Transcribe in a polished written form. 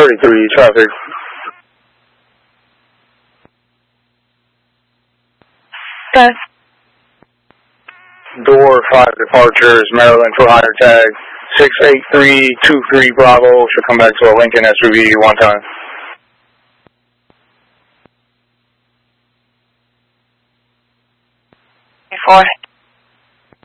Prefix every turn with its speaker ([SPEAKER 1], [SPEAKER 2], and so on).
[SPEAKER 1] 33 traffic.
[SPEAKER 2] Okay.
[SPEAKER 1] Door 5 departures, Maryland for hire tag 68323 Bravo. Should come back to a Lincoln SUV one time.
[SPEAKER 2] 4.